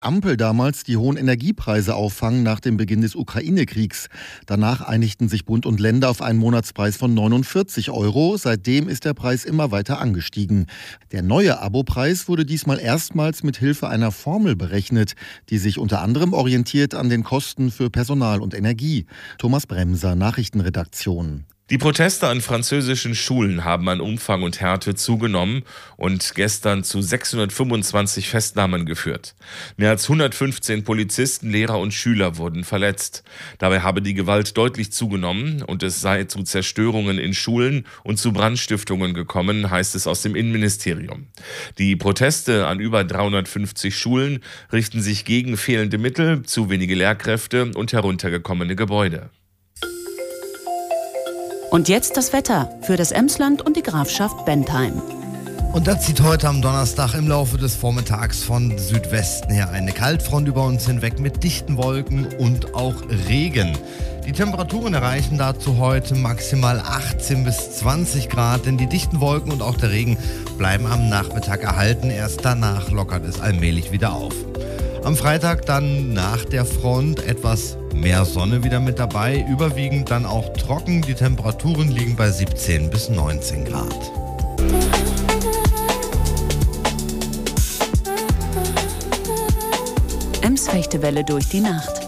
Ampel damals die hohen Energiepreise auffangen nach dem Beginn des Ukraine-Kriegs. Danach einigten sich Bund und Länder auf einen Monatspreis von 49 Euro. Seitdem ist der Preis immer weiter angestiegen. Der neue Abopreis wurde diesmal erstmals mit Hilfe einer Formel berechnet, die sich unter anderem orientiert an den Kosten für Personal und Energie. Thomas Bremser, Nachrichtenredaktion. Die Proteste an französischen Schulen haben an Umfang und Härte zugenommen und gestern zu 625 Festnahmen geführt. Mehr als 115 Polizisten, Lehrer und Schüler wurden verletzt. Dabei habe die Gewalt deutlich zugenommen und es sei zu Zerstörungen in Schulen und zu Brandstiftungen gekommen, heißt es aus dem Innenministerium. Die Proteste an über 350 Schulen richten sich gegen fehlende Mittel, zu wenige Lehrkräfte und heruntergekommene Gebäude. Und jetzt das Wetter für das Emsland und die Grafschaft Bentheim. Und da zieht heute am Donnerstag im Laufe des Vormittags von Südwesten her eine Kaltfront über uns hinweg mit dichten Wolken und auch Regen. Die Temperaturen erreichen dazu heute maximal 18 bis 20 Grad, denn die dichten Wolken und auch der Regen bleiben am Nachmittag erhalten. Erst danach lockert es allmählich wieder auf. Am Freitag dann nach der Front etwas mehr Sonne wieder mit dabei, überwiegend dann auch trocken. Die Temperaturen liegen bei 17 bis 19 Grad. Ems Fechtewelle durch die Nacht.